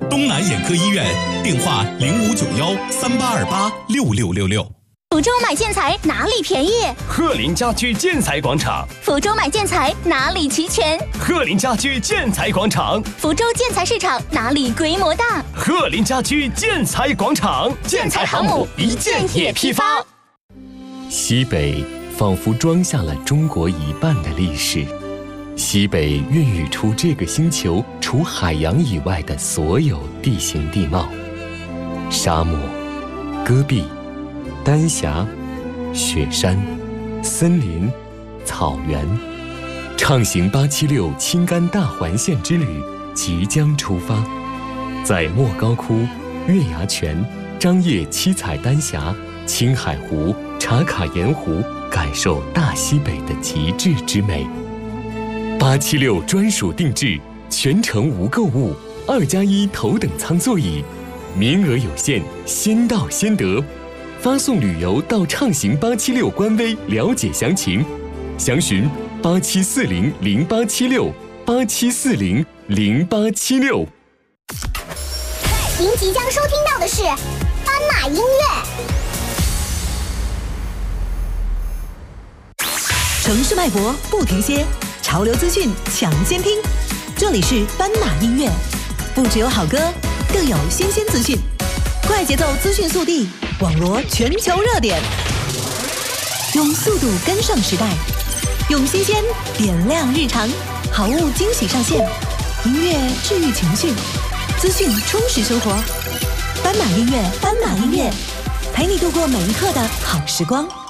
东南眼科医院，电话059138286666。 福州买建材哪里便宜？ 鹤林家居建材广场。 福州买建材哪里齐全？ 鹤林家居建材广场。 福州建材市场哪里规模大？ 鹤林家居建材广场。 建材航母一件也批发。 西北仿佛装下了中国一半的历史，西北孕育出这个星球除海洋以外的所有地形地貌：沙漠、戈壁、丹霞、雪山、森林、草原。畅行876青甘大环线之旅即将出发，在莫高窟、月牙泉、张掖七彩丹霞、青海湖、茶卡盐湖，感受大西北的极致之美。876专属定制，全程无购物，2+1头等舱座椅，名额有限，先到先得。发送旅游到畅行876官微了解详情，详询8740087687400876。 您即将收听到的是斑马音乐。 城市脉搏不停歇，潮流资讯抢先听。这里是斑马音乐，不只有好歌，更有新鲜资讯，快节奏资讯速递，网罗全球热点，用速度跟上时代，用新鲜点亮日常，好物惊喜上线，音乐治愈情绪，资讯充实生活。斑马音乐，斑马音乐，陪你度过每一刻的好时光。